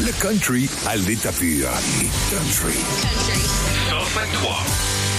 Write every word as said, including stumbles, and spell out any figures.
Le country à l'état pur. Et country. Country. cent cinq trois.